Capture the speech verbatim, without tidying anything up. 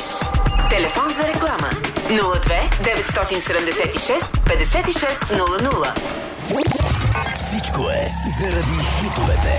разбереш. Телефон за реклама нула две деветстотин седемдесет и шест петдесет и шест нула нула. Всичко е заради хитовете.